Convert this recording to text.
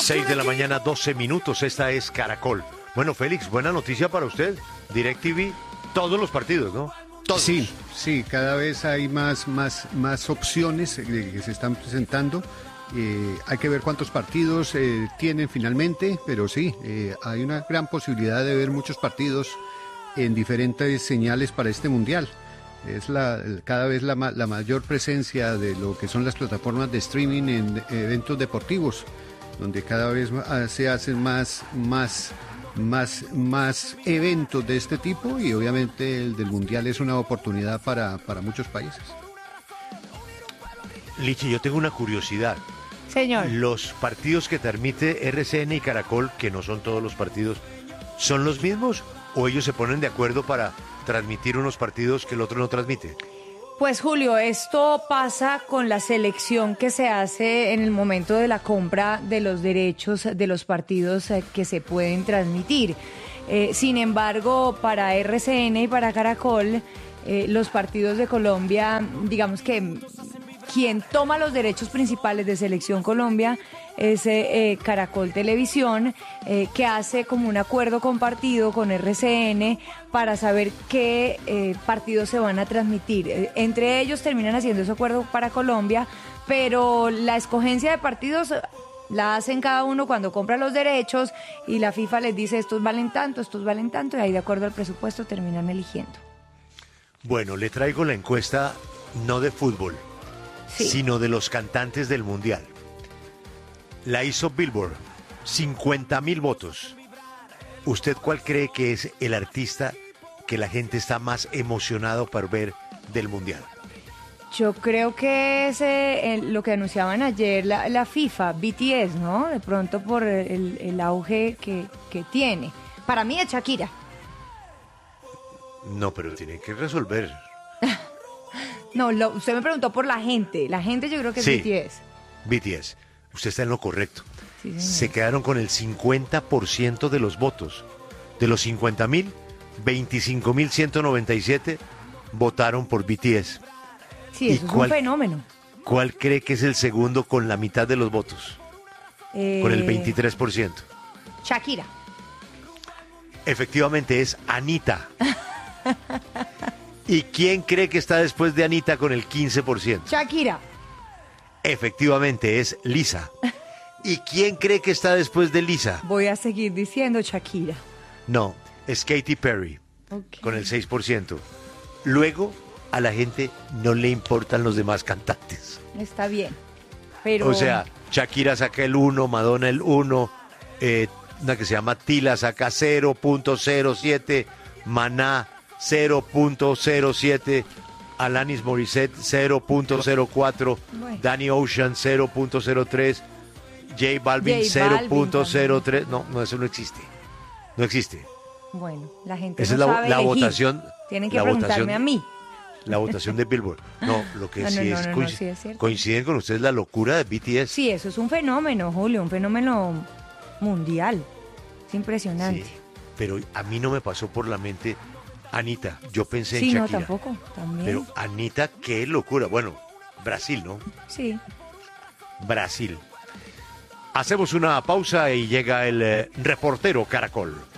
6 de la mañana, 12 minutos. Esta es Caracol. Bueno, Félix, buena noticia para usted. DirecTV, todos los partidos, ¿no? Todos. Sí, cada vez hay más opciones que se están presentando. Hay que ver cuántos partidos tienen finalmente, pero sí, hay una gran posibilidad de ver muchos partidos en diferentes señales para este mundial. Es cada vez la mayor presencia de lo que son las plataformas de streaming en eventos deportivos, donde cada vez se hacen más eventos de este tipo, y obviamente el del mundial es una oportunidad para muchos países. Lichi, yo tengo una curiosidad. Señor. ¿Los partidos que transmite RCN y Caracol, que no son todos los partidos, son los mismos o ellos se ponen de acuerdo para transmitir unos partidos que el otro no transmite? Pues Julio, esto pasa con la selección que se hace en el momento de la compra de los derechos de los partidos que se pueden transmitir. Sin embargo, para RCN y para Caracol, los partidos de Colombia, digamos que quien toma los derechos principales de Selección Colombia es Caracol Televisión, que hace como un acuerdo compartido con RCN para saber qué partidos se van a transmitir. Entre ellos terminan haciendo ese acuerdo para Colombia, pero la escogencia de partidos la hacen cada uno cuando compra los derechos y la FIFA les dice estos valen tanto, y ahí de acuerdo al presupuesto terminan eligiendo. Bueno, le traigo la encuesta no de fútbol, sí, sino de los cantantes del mundial. La hizo Billboard, 50,000 votos. ¿Usted cuál cree que es el artista que la gente está más emocionado por ver del mundial? Yo creo que es lo que anunciaban ayer la FIFA, BTS, ¿no? De pronto por el auge que tiene. Para mí es Shakira. No, pero tiene que resolver. No, usted me preguntó por la gente. La gente yo creo que es Sí, BTS. BTS. Usted está en lo correcto. Sí, señor. Se quedaron con el 50% de los votos. De los 50,000, 25,197 votaron por BTS. Sí, eso es un fenómeno. ¿Cuál cree que es el segundo con la mitad de los votos? Con el 23%. Shakira. Efectivamente es Anita. ¿Y quién cree que está después de Anita con el 15%? Shakira. Efectivamente es Lisa. ¿Y quién cree que está después de Lisa? Voy a seguir diciendo Shakira. No, es Katy Perry, Okay. con el 6%. Luego, a la gente no le importan los demás cantantes. Está bien. Pero... O sea, Shakira saca el 1, Madonna el 1, una que se llama Tila saca 0.07, Maná 0.07, Alanis Morissette 0.04, Bueno. Danny Ocean 0.03, J Balvin 0.03. No, eso no existe. No existe. Bueno, la gente Esa no es sabe la elegir. votación. Tienen que la preguntarme votación, a mí. La votación de Billboard. No, lo que No, sí no, es, no, sí es cierto. coinciden con ustedes la locura de BTS. Sí, eso es un fenómeno, Julio, un fenómeno mundial. Es impresionante. Sí, pero a mí no me pasó por la mente Anita. Yo pensé Sí, en no, Shakira. tampoco. También. Pero Anita, qué locura. Bueno, Brasil, ¿no? Sí. Brasil. Hacemos una pausa y llega el reportero Caracol.